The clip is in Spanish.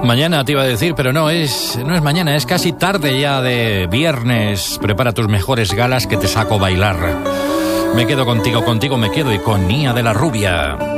Mañana te iba a decir, pero no es mañana, es casi tarde ya de viernes. Prepara tus mejores galas que te saco a bailar. Me quedo contigo me quedo y con Nia de la Rubia.